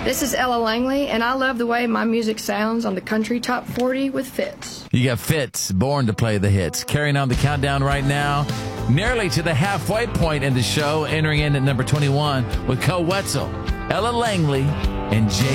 This is Ella Langley, and I love the way my music sounds on the Country Top 40 with Fitz. You got Fitz, born to play the hits. Carrying on the countdown right now, nearly to the halfway point in the show, entering in at number 21 with Co Wetzel, Ella Langley, and Jay.